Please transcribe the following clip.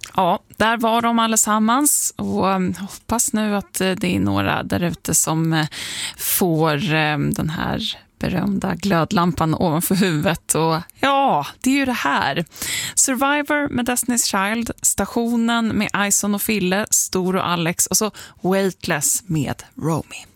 Ja, där var de allesammans och hoppas nu att det är några där ute som får den här berömda glödlampan ovanför huvudet. Och ja, det är ju det här. Survivor med Destiny's Child, Stationen med Ison och Fille, Stor och Alex och så Weightless med Romy.